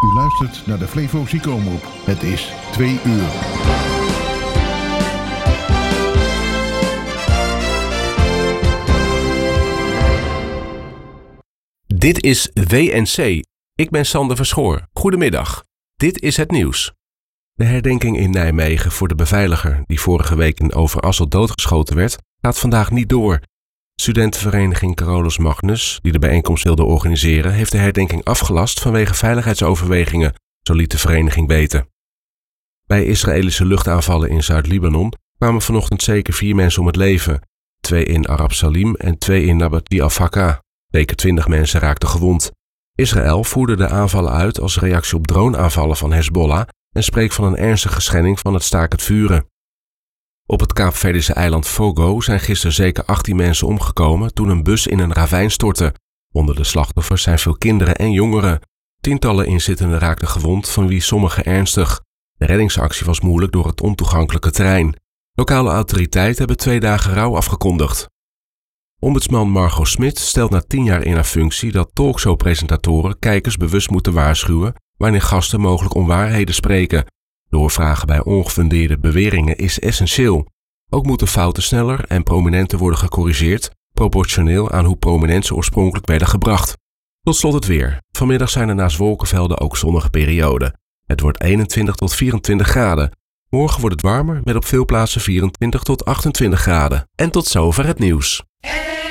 U luistert naar de Flevo Ziekenomroep. Het is 2 uur. Dit is WNC. Ik ben Sander Verschoor. Goedemiddag. Dit is het nieuws. De herdenking in Nijmegen voor de beveiliger die vorige week in Overasselt doodgeschoten werd, gaat vandaag niet door. Studentenvereniging Carolus Magnus, die de bijeenkomst wilde organiseren, heeft de herdenking afgelast vanwege veiligheidsoverwegingen, zo liet de vereniging weten. Bij Israëlische luchtaanvallen in Zuid-Libanon kwamen vanochtend zeker 4 mensen om het leven. 2 in Arab Salim en 2 in Nabati al-Faka. Zeker 20 mensen raakten gewond. Israël voerde de aanvallen uit als reactie op droneaanvallen van Hezbollah en spreekt van een ernstige schending van het staakt het vuren. Op het Kaapverdische eiland Fogo zijn gisteren zeker 18 mensen omgekomen toen een bus in een ravijn stortte. Onder de slachtoffers zijn veel kinderen en jongeren. Tientallen inzittenden raakten gewond, van wie sommigen ernstig. De reddingsactie was moeilijk door het ontoegankelijke terrein. Lokale autoriteiten hebben 2 dagen rouw afgekondigd. Ombudsman Margot Smit stelt na 10 jaar in haar functie dat talkshow-presentatoren kijkers bewust moeten waarschuwen wanneer gasten mogelijk onwaarheden spreken. Doorvragen bij ongefundeerde beweringen is essentieel. Ook moeten fouten sneller en prominenter worden gecorrigeerd, proportioneel aan hoe prominent ze oorspronkelijk werden gebracht. Tot slot het weer. Vanmiddag zijn er naast wolkenvelden ook zonnige perioden. Het wordt 21 tot 24 graden. Morgen wordt het warmer met op veel plaatsen 24 tot 28 graden. En tot zover het nieuws.